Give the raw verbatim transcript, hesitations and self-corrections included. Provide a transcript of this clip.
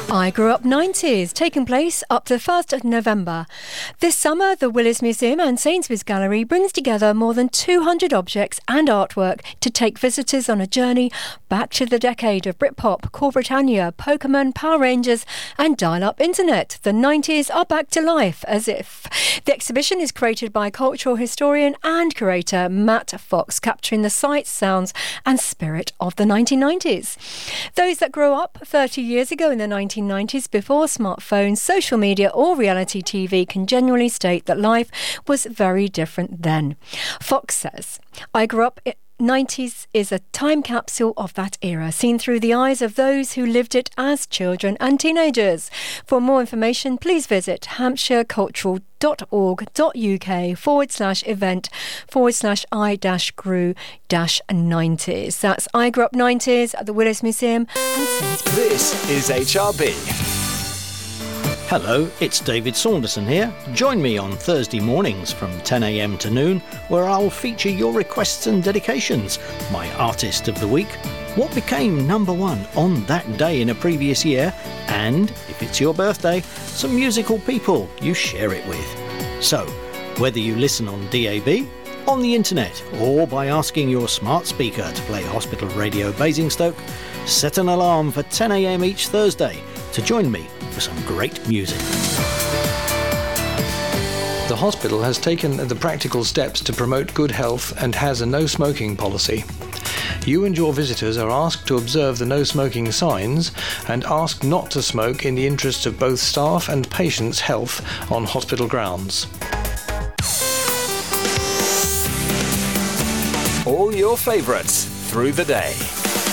I Grew Up nineties, taking place up to the first of November. This summer, the Willis Museum and Sainsbury's Gallery brings together more than two hundred objects and artwork to take visitors on a journey back to the decade of Britpop, Core Britannia, Pokemon, Power Rangers and dial-up internet. The nineties are back to life, as if. The exhibition is created by cultural historian and curator Matt Fox, capturing the sights, sounds and spirit of the nineteen nineties. Those that grew up thirty years ago in the nineteen nineties, before smartphones, social media or reality T V, can genuinely state that life was very different then. Fox says, I grew up nineties is a time capsule of that era, seen through the eyes of those who lived it as children and teenagers. For more information, please visit hampshirecultural dot org dot uk forward slash event forward slash I dash grew dash nineties. That's I Grew Up nineties at the Willis Museum and Sainsbury's. This is H R B. Hello, it's David Saunderson here. Join me on Thursday mornings from ten a m to noon, where I'll feature your requests and dedications, my artist of the week, what became number one on that day in a previous year, and, if it's your birthday, some musical people you share it with. So, whether you listen on D A B, on the internet, or by asking your smart speaker to play Hospital Radio Basingstoke, set an alarm for ten a m each Thursday to join me for some great music. The hospital has taken the practical steps to promote good health and has a no smoking policy. You and your visitors are asked to observe the no smoking signs and asked not to smoke in the interests of both staff and patients' health on hospital grounds. All your favourites through the day.